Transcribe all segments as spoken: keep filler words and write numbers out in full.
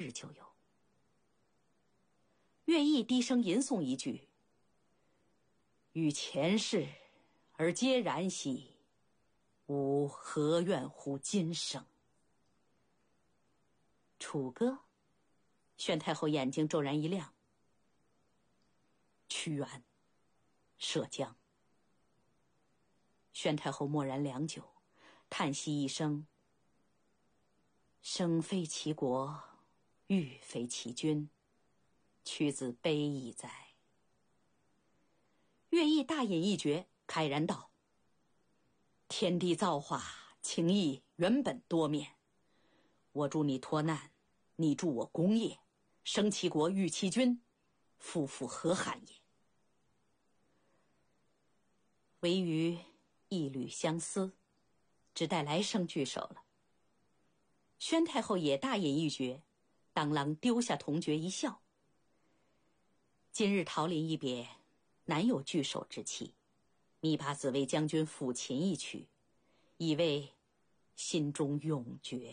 日就有。乐毅低声吟诵一句：与前世而皆然兮，吾何怨乎今生。楚歌，宣太后眼睛骤然一亮。屈原，涉江。宣太后默然良久，叹息一声：生非其国，育非其君，屈子悲矣哉。乐毅大饮一决，慨然道：天地造化，情义原本多面，我助你脱难，你助我功业，生其国，育其君，夫妇何憾也。唯余一缕相思，只待来生聚首了。宣太后也大饮一决，当啷丢下铜爵一笑：今日桃林一别，难有聚首之期，密把子为将军抚琴一曲，以为心中永绝。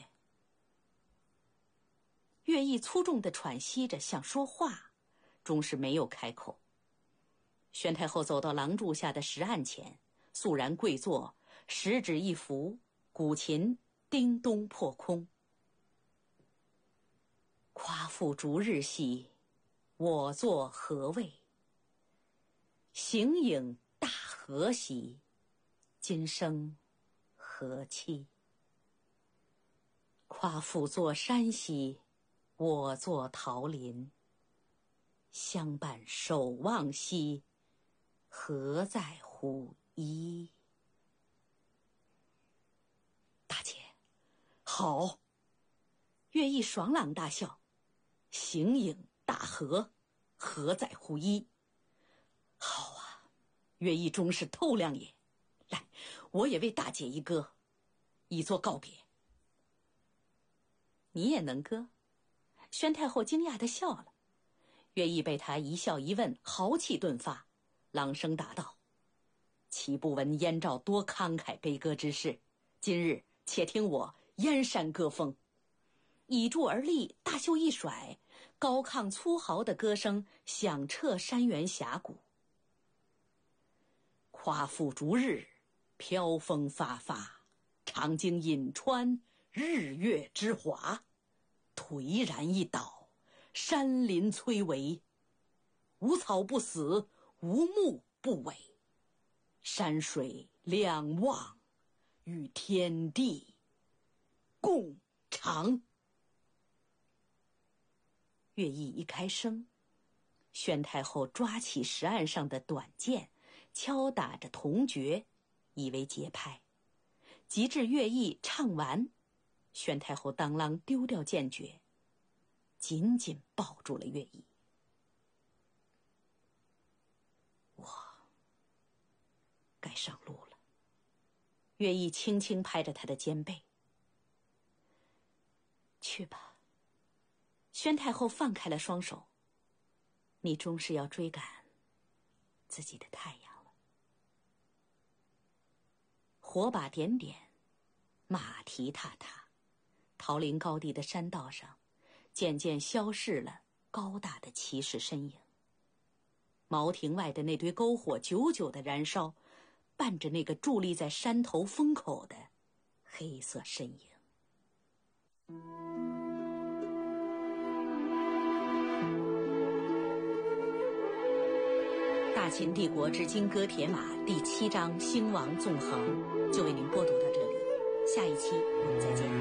乐毅粗重地喘息着，想说话，终是没有开口。宣太后走到廊柱下的石案前，肃然跪坐，食指一拂，古琴叮咚破空。夸父逐日兮，我作何为？形影大河兮，今生何期？夸父作山兮，我作桃林。相伴守望兮，何在乎一？大姐，好！乐毅爽朗大笑：形影大河，何在乎一？好啊，乐毅终是透亮也。来，我也为大姐一歌，以作告别。你也能歌？宣太后惊讶地笑了。乐毅被他一笑一问，豪气顿发，朗声答道：岂不闻燕赵多慷慨悲歌之事？今日且听我燕山歌风。倚柱而立，大袖一甩，高亢粗豪的歌声响彻山原峡谷。夸父逐日，飘风发发，长经饮川，日月之华。颓然一倒，山林摧围，无草不死，无木不萎。山水两忘，与天地共长。乐毅一开声，宣太后抓起石案上的短剑，敲打着铜爵，以为节拍。及至乐毅唱完，宣太后当啷丢掉剑诀，紧紧抱住了乐毅。我该上路了。乐毅轻轻拍着他的肩背。去吧。宣太后放开了双手，你终是要追赶自己的太阳了。火把点点，马蹄踏踏，桃林高地的山道上渐渐消逝了高大的骑士身影。茅亭外的那堆篝火久久的燃烧，伴着那个伫立在山头风口的黑色身影。大秦帝国之金戈铁马第七章兴亡纵横就为您播读到这里，下一期我们再见。